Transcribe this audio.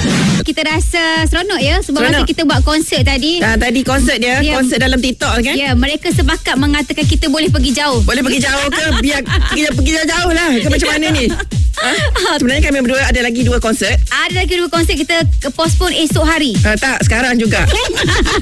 Kita rasa seronok ya sebab masa kita buat konsert tadi. Tadi konsert dia, konsert dalam TikTok kan? Ya, mereka sepakat mengatakan kita boleh pergi jauh. Boleh pergi jauh ke? Biar pergi jauh lah ke macam mana ni? Sebenarnya kami berdua ada lagi 2 konsert. Ada lagi 2 konsert kita postpone esok hari. Tak, sekarang juga.